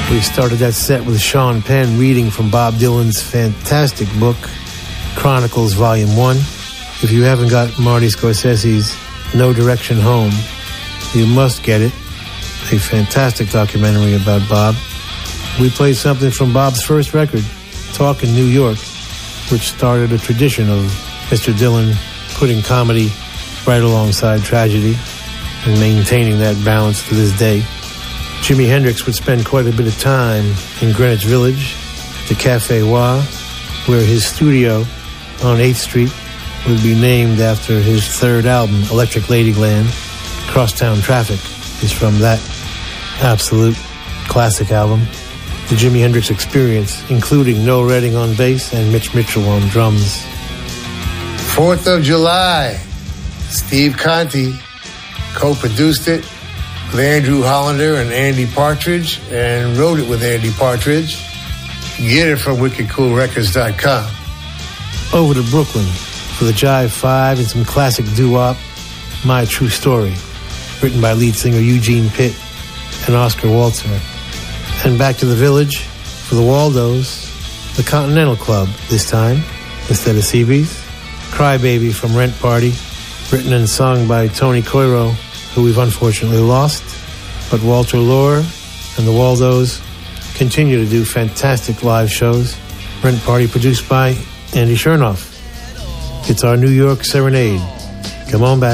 We started that set with Sean Penn reading from Bob Dylan's fantastic book, Chronicles Volume 1. If you haven't got Marty Scorsese's No Direction Home, you must get it. A fantastic documentary about Bob. We played something from Bob's first record, Talk in New York, which started a tradition of Mr. Dylan putting comedy right alongside tragedy and maintaining that balance to this day. Jimi Hendrix would spend quite a bit of time in Greenwich Village, the Café Wa, where his studio on 8th Street would be named after his third album, Electric Ladyland. Crosstown Traffic is from that absolute classic album. The Jimi Hendrix Experience, including Noel Redding on bass and Mitch Mitchell on drums. 4th of July, Steve Conte co-produced it with Andrew Hollander and Andy Partridge and wrote it with Andy Partridge. Get it from wickedcoolrecords.com. Over to Brooklyn for the Jive 5 and some classic doo-wop, My True Story, written by lead singer Eugene Pitt and Oscar Walter. And back to the Village for the Waldos, the Continental Club this time, instead of CB's. Crybaby from Rent Party, written and sung by Tony Coiro, who we've unfortunately lost. But Walter Lohr and the Waldos continue to do fantastic live shows. Rent Party produced by Andy Chernoff. It's our New York Serenade. Come on back.